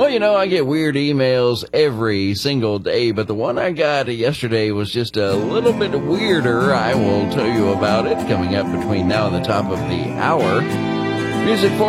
Well, I get weird emails every single day, but the one I got yesterday was just a little bit weirder. I will tell you about it coming up between now and the top of the hour. Music for